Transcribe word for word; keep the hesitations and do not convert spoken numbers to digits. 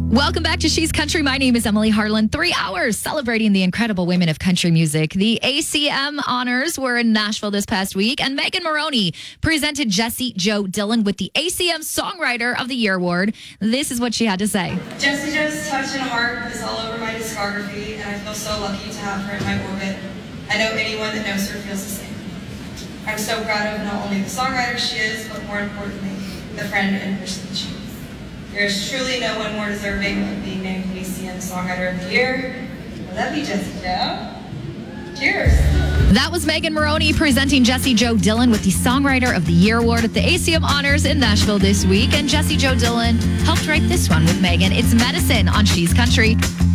Welcome back to She's Country. My name is Emily Harlan. Three hours celebrating the incredible women of country music. The A C M honors were in Nashville this past week, and Megan Moroney presented Jessie Jo Dillon with the A C M Songwriter of the Year award. This is what she had to say. Jessie Jo's touch and heart is all over my discography, and I feel so lucky to have her in my orbit. I know anyone that knows her feels the same. I'm so proud of not only the songwriter she is, but more importantly, the friend and person she is. There is truly no one more deserving of being named A C M Songwriter of the Year. I love you, Jessie Jo. Cheers. That was Megan Moroney presenting Jessie Jo Dillon with the Songwriter of the Year award at the A C M Honors in Nashville this week. And Jessie Jo Dillon helped write this one with Megan. It's Medicine on She's Country.